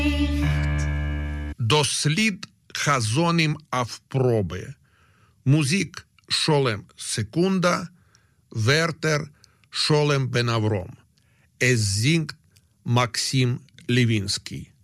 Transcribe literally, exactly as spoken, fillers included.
Дослід Хазонім Авпроби. Музик Шолем Секунда, Вертер Шолем Бен Авром. Es singt Максим Левинский.